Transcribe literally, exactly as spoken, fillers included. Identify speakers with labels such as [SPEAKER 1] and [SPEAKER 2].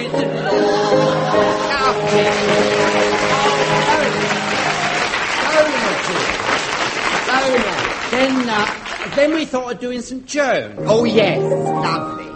[SPEAKER 1] Then, uh, then we thought of doing Saint Joan.
[SPEAKER 2] Oh, yes, lovely.